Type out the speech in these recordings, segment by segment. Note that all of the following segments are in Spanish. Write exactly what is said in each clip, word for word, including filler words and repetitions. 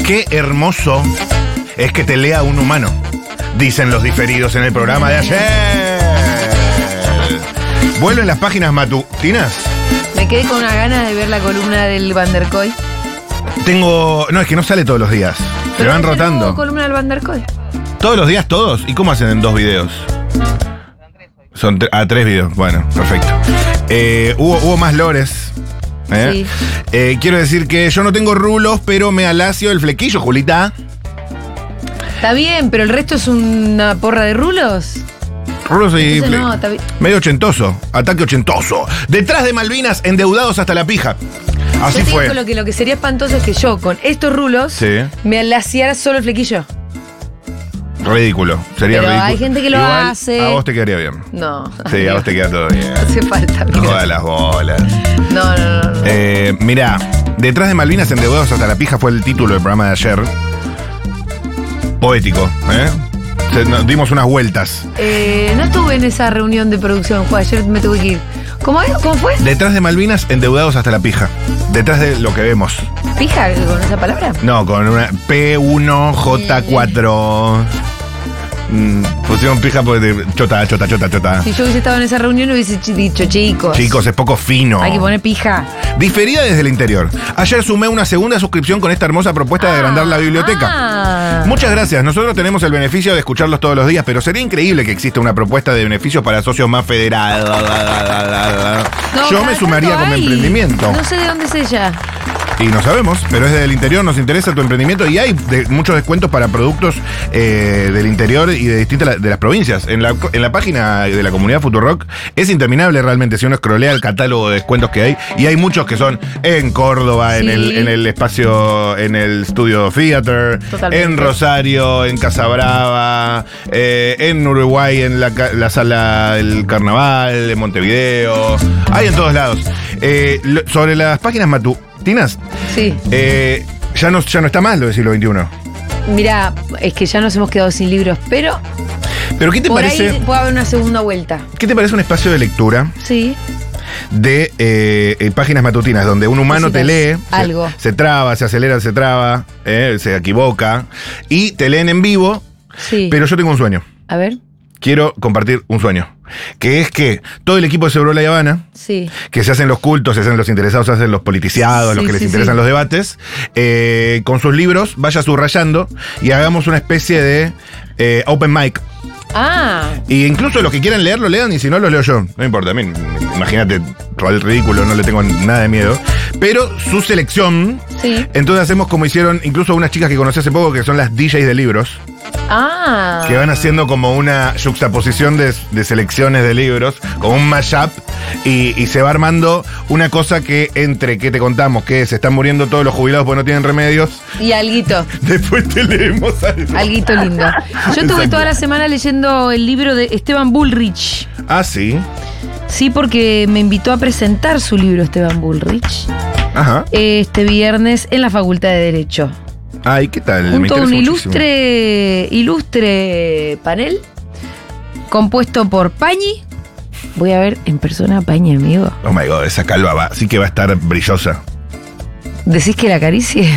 Qué hermoso es que te lea un humano, dicen los diferidos en el programa de ayer. ¿Vuelven las páginas matutinas? Me quedé con una ganas de ver la columna del Van der Koy. Tengo... No, es que no sale todos los días. Se van rotando. ¿Hubo columna del Van der Koy? ¿Todos los días todos? ¿Y cómo hacen en dos videos? Son a ah, tres videos. Bueno, perfecto. Eh, hubo, hubo más lores. ¿eh? Sí. Eh, quiero decir que yo no tengo rulos, pero me alacio el flequillo, Julita. Está bien, pero el resto es una porra de rulos. Rulos y Entonces, fle- no, está bien. medio ochentoso. Ataque ochentoso. Detrás de Malvinas, endeudados hasta la pija. Así Yo te fue. digo, lo que, lo que sería espantoso es que yo, con estos rulos, Sí. me alaciara solo el flequillo. Ridículo. Sería Pero ridículo. hay gente que lo Igual, hace. A vos te quedaría bien. No. Sí, a vos te queda todo bien. No hace falta. No mira. jodas las bolas. No, no, no. no. Eh, mirá, Detrás de Malvinas, endeudados hasta la pija fue el título del programa de ayer. Poético, ¿eh? Se- nos dimos unas vueltas. Eh, no estuve en esa reunión de producción, Juan, ayer me tuve que ir. ¿Cómo es? ¿Cómo fue? Detrás de Malvinas, endeudados hasta la pija. Detrás de lo que vemos. ¿Pija con esa palabra? No, con una P uno J cuatro. Mm, pusieron pija porque te- chota, chota, chota, chota. Si yo hubiese estado en esa reunión hubiese ch- dicho, chicos. Chicos, es poco fino. Hay que poner pija. Diferida desde el interior. Ayer sumé una segunda suscripción con esta hermosa propuesta de agrandar la biblioteca. Ah. Muchas gracias. Nosotros tenemos el beneficio de escucharlos todos los días, pero sería increíble que exista una propuesta de beneficios para socios más federados. No, Yo cada me sumaría tanto con mi hay. emprendimiento. No sé de dónde es ella. Y no sabemos, pero es del interior, nos interesa tu emprendimiento y hay de- muchos descuentos para productos eh, del interior y de distintas de las provincias. En la, en la página de la comunidad Futurock es interminable realmente si uno escrolea el catálogo de descuentos que hay. Y hay muchos que son en Córdoba, en, Sí. el, en el espacio, en el Studio Theater, Totalmente. en Rosario, en Casabrava, eh, en Uruguay, en la, ca- la sala del Carnaval, en Montevideo. Hay en todos lados. Eh, lo- sobre las páginas matutinas. Sí. Eh, ya, no, ya no está mal lo del siglo veintiuno. Mirá, es que ya nos hemos quedado sin libros, pero Pero ¿qué te por parece? ahí puede haber una segunda vuelta. ¿Qué te parece un espacio de lectura Sí. de eh, eh, páginas matutinas donde un humano te lee, Necesitas se- algo. Se, traba, se acelera, se traba, eh, se equivoca y te leen en vivo? Sí. Pero yo tengo un sueño. A ver. Quiero compartir un sueño, que es que todo el equipo de Segurola y Habana, Sí. que se hacen los cultos, se hacen los interesados, se hacen los politiciados, Sí, los que les sí, interesan sí. los debates, eh, con sus libros vaya subrayando y hagamos una especie de eh, open mic. Ah. Y incluso los que quieran leerlo, lean, y si no, los leo yo. No importa, a mí, imagínate, el ridículo, no le tengo nada de miedo. Pero su selección, Sí. entonces hacemos como hicieron incluso unas chicas que conocí hace poco, que son las D Js de libros, Ah. que van haciendo como una juxtaposición de, de selecciones de libros, como un mashup, y, y se va armando una cosa que entre que te contamos que se están muriendo todos los jubilados porque no tienen remedios, Y alguito. después te leemos algo. Alguito lindo. Yo estuve Exacto. toda la semana leyendo el libro de Esteban Bullrich. Ah, sí. Sí, porque me invitó a presentar su libro Esteban Bullrich Ajá. este viernes en la Facultad de Derecho. Ay, ¿qué tal? Me Junto a un interesa muchísimo. ilustre, ilustre panel compuesto por Pañi. Voy a ver en persona a Pañi, amigo. Oh my god, esa calva va, sí que va a estar brillosa. ¿Decís que la acaricie?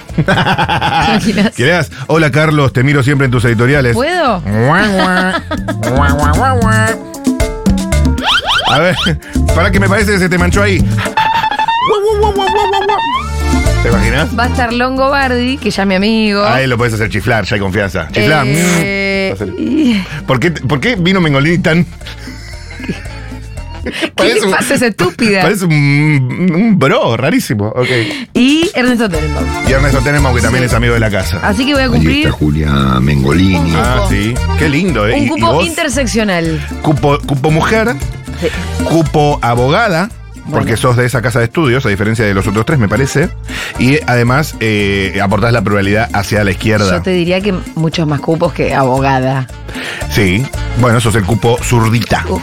imaginas? Que leas, hola Carlos, te miro siempre en tus editoriales. ¿Puedo? A ver, para que me parece que se te manchó ahí. ¿Te imaginas? Va a estar Longobardi, que ya es mi amigo. Ahí lo puedes hacer chiflar, ya hay confianza. Chiflar. Eh, mm. y- ¿Por qué, ¿Por qué vino Mengolini tan...? ¿Qué le pasa a esa estúpida? Parece un, un bro, rarísimo. Ok. Y Ernesto Tenenbaum. Y Ernesto Tenenbaum, que también Sí. es amigo de la casa. Así que voy a Allí cumplir está Julia Mengolini. Ah, sí. Qué lindo, ¿eh? un Y- y cupo vos, interseccional. cupo, cupo mujer, Sí. cupo abogada, porque Bueno. sos de esa casa de estudios, a diferencia de los otros tres, me parece. Y además eh, aportás la pluralidad hacia la izquierda. Yo te diría que muchos más cupos que abogada. Sí. Bueno, sos el cupo zurdita.